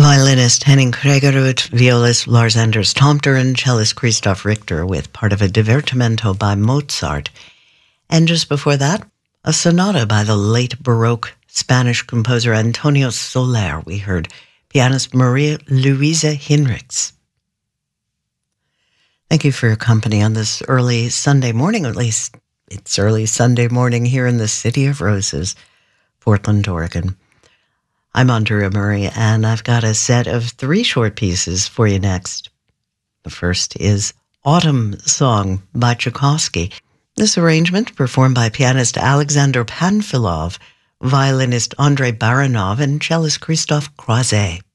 Violinist Henning Kregerud, violist Lars Anders Tomter, and cellist Christoph Richter with part of a divertimento by Mozart. And just before that, a sonata by the late Baroque Spanish composer Antonio Soler. We heard pianist Maria Luisa Hinrichs. Thank you for your company on this early Sunday morning, or at least it's early Sunday morning here in the City of Roses, Portland, Oregon. I'm Andrea Murray, and I've got a set of 3 short pieces for you next. The first is Autumn Song by Tchaikovsky. This arrangement performed by pianist Alexander Panfilov, violinist Andrei Baranov, and cellist Christophe Croiset.